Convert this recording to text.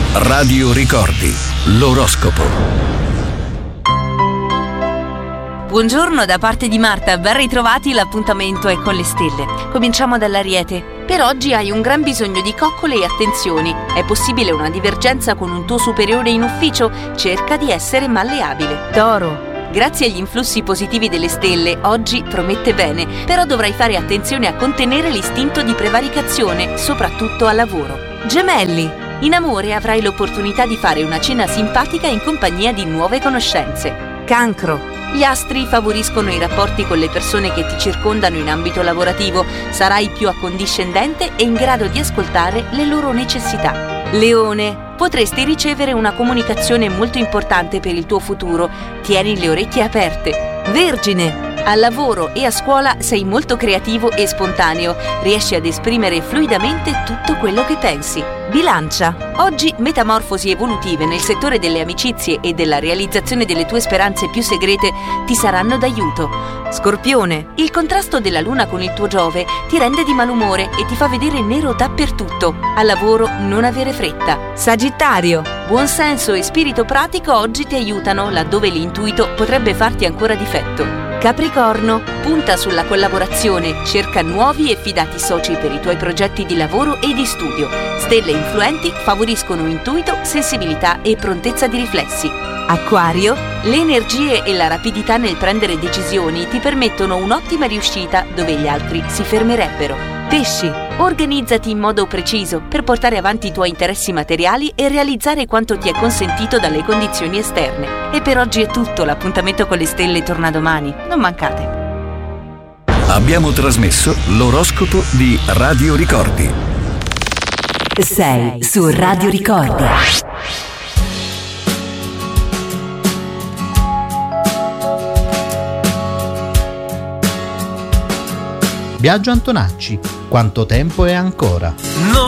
Radio Ricordi, l'oroscopo. Buongiorno da parte di Marta, ben ritrovati, l'appuntamento è con le stelle. Cominciamo dall'Ariete. Per oggi hai un gran bisogno di coccole e attenzioni. È possibile una divergenza con un tuo superiore in ufficio? Cerca di essere malleabile. Toro. Grazie agli influssi positivi delle stelle, oggi promette bene, però dovrai fare attenzione a contenere l'istinto di prevaricazione, soprattutto al lavoro. Gemelli. In amore avrai l'opportunità di fare una cena simpatica in compagnia di nuove conoscenze. Cancro. Gli astri favoriscono i rapporti con le persone che ti circondano in ambito lavorativo. Sarai più accondiscendente e in grado di ascoltare le loro necessità. Leone. Potresti ricevere una comunicazione molto importante per il tuo futuro. Tieni le orecchie aperte. Vergine. Al lavoro e a scuola sei molto creativo e spontaneo. Riesci ad esprimere fluidamente tutto quello che pensi. Bilancia. Oggi metamorfosi evolutive nel settore delle amicizie e della realizzazione delle tue speranze più segrete ti saranno d'aiuto. Scorpione. Il contrasto della luna con il tuo Giove ti rende di malumore e ti fa vedere nero dappertutto. Al lavoro non avere fretta. Sagittario. Buon senso e spirito pratico oggi ti aiutano laddove l'intuito potrebbe farti ancora difetto. Capricorno, punta sulla collaborazione, cerca nuovi e fidati soci per i tuoi progetti di lavoro e di studio. Stelle influenti favoriscono intuito, sensibilità e prontezza di riflessi. Acquario, le energie e la rapidità nel prendere decisioni ti permettono un'ottima riuscita dove gli altri si fermerebbero. Pesci, organizzati in modo preciso per portare avanti i tuoi interessi materiali e realizzare quanto ti è consentito dalle condizioni esterne. E per oggi è tutto, l'appuntamento con le stelle torna domani, non mancate. Abbiamo trasmesso l'oroscopo di Radio Ricordi. Sei su Radio Ricordi. Biagio Antonacci, quanto tempo è ancora? No.